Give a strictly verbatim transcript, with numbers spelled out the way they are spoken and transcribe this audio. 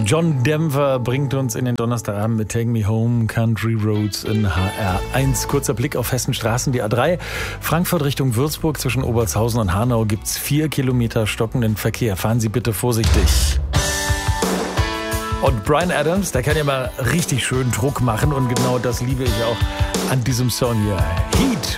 John Denver bringt uns in den Donnerstagabend mit Take Me Home, Country Roads in H R eins. Kurzer Blick auf festen Straßen, die A drei. Frankfurt Richtung Würzburg zwischen Obertshausen und Hanau gibt es vier Kilometer stockenden Verkehr. Fahren Sie bitte vorsichtig. Und Bryan Adams, der kann ja mal richtig schön Druck machen und genau das liebe ich auch an diesem Song hier. Heat.